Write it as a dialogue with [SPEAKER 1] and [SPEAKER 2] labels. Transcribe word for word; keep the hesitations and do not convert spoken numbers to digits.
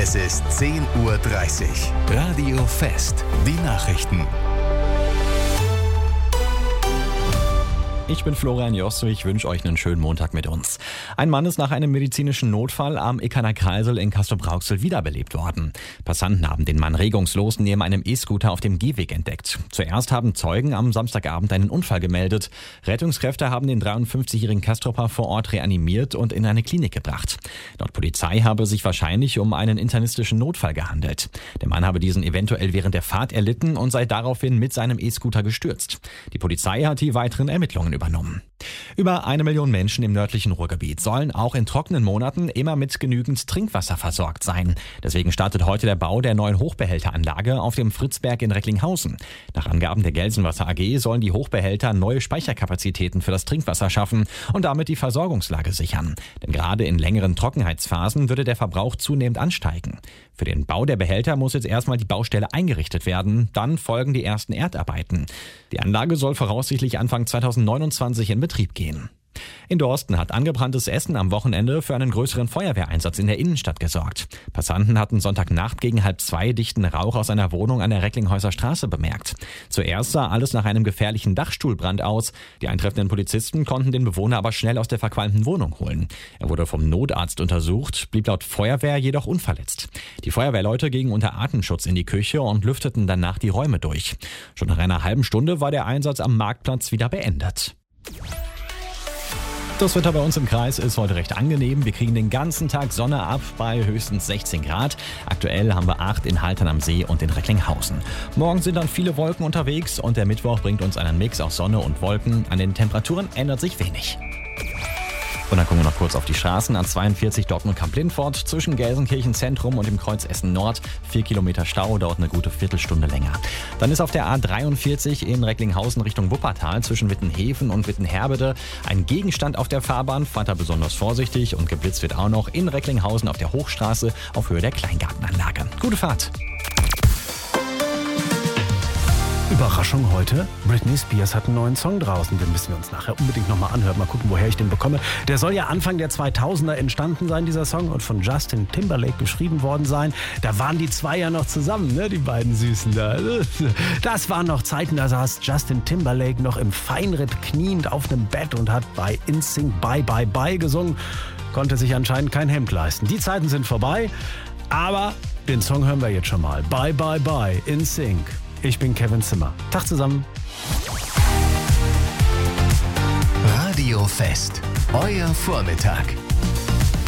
[SPEAKER 1] Es ist zehn Uhr dreißig. Radio Fest. Die Nachrichten.
[SPEAKER 2] Ich bin Florian Josto, ich wünsche euch einen schönen Montag mit uns. Ein Mann ist nach einem medizinischen Notfall am Ickerner Kreisel in Castrop-Rauxel wiederbelebt worden. Passanten haben den Mann regungslos neben einem E-Scooter auf dem Gehweg entdeckt. Zuerst haben Zeugen am Samstagabend einen Unfall gemeldet. Rettungskräfte haben den dreiundfünfzigjährigen Castroper vor Ort reanimiert und in eine Klinik gebracht. Laut Polizei habe es sich wahrscheinlich um einen internistischen Notfall gehandelt. Der Mann habe diesen eventuell während der Fahrt erlitten und sei daraufhin mit seinem E-Scooter gestürzt. Die Polizei hat die weiteren Ermittlungen übernommen. Über eine Million Menschen im nördlichen Ruhrgebiet sollen auch in trockenen Monaten immer mit genügend Trinkwasser versorgt sein. Deswegen startet heute der Bau der neuen Hochbehälteranlage auf dem Fritzberg in Recklinghausen. Nach Angaben der Gelsenwasser A G sollen die Hochbehälter neue Speicherkapazitäten für das Trinkwasser schaffen und damit die Versorgungslage sichern. Denn gerade in längeren Trockenheitsphasen würde der Verbrauch zunehmend ansteigen. Für den Bau der Behälter muss jetzt erstmal die Baustelle eingerichtet werden, dann folgen die ersten Erdarbeiten. Die Anlage soll voraussichtlich Anfang zweitausendneunundzwanzig in Betrieb gehen. In Dorsten hat angebranntes Essen am Wochenende für einen größeren Feuerwehreinsatz in der Innenstadt gesorgt. Passanten hatten Sonntagnacht gegen halb zwei dichten Rauch aus einer Wohnung an der Recklinghäuser Straße bemerkt. Zuerst sah alles nach einem gefährlichen Dachstuhlbrand aus. Die eintreffenden Polizisten konnten den Bewohner aber schnell aus der verqualmten Wohnung holen. Er wurde vom Notarzt untersucht, blieb laut Feuerwehr jedoch unverletzt. Die Feuerwehrleute gingen unter Atemschutz in die Küche und lüfteten danach die Räume durch. Schon nach einer halben Stunde war der Einsatz am Marktplatz wieder beendet. Das Wetter bei uns im Kreis ist heute recht angenehm. Wir kriegen den ganzen Tag Sonne ab bei höchstens sechzehn Grad. Aktuell haben wir acht in Haltern am See und in Recklinghausen. Morgen sind dann viele Wolken unterwegs und der Mittwoch bringt uns einen Mix aus Sonne und Wolken. An den Temperaturen ändert sich wenig. Und dann gucken wir noch kurz auf die Straßen. A zweiundvierzig Dortmund-Kamp-Lindfort zwischen Gelsenkirchen Zentrum und dem Kreuz Essen Nord. Vier Kilometer Stau, dauert eine gute Viertelstunde länger. Dann ist auf der A dreiundvierzig in Recklinghausen Richtung Wuppertal zwischen Wittenhäfen und Wittenherbede ein Gegenstand auf der Fahrbahn. Fahrt da besonders vorsichtig und geblitzt wird auch noch in Recklinghausen auf der Hochstraße auf Höhe der Kleingartenanlage. Gute Fahrt!
[SPEAKER 3] Überraschung heute, Britney Spears hat einen neuen Song draußen, den müssen wir uns nachher unbedingt nochmal anhören, mal gucken, woher ich den bekomme. Der soll ja Anfang der zweitausender entstanden sein, dieser Song, und von Justin Timberlake geschrieben worden sein. Da waren die zwei ja noch zusammen, ne, die beiden Süßen da. Das waren noch Zeiten, da saß Justin Timberlake noch im Feinripp kniend auf einem Bett und hat bei In Sync Bye Bye Bye gesungen, konnte sich anscheinend kein Hemd leisten. Die Zeiten sind vorbei, aber den Song hören wir jetzt schon mal. Bye Bye Bye, In Sync. Ich bin Kevin Zimmer. Tag zusammen.
[SPEAKER 1] Radio Fest. Euer Vormittag.